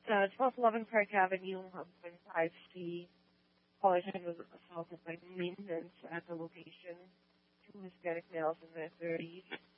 1211 Park Avenue, Hubman 5C. Collision was assaulted by maintenance at the location. Two Hispanic males in their 30s.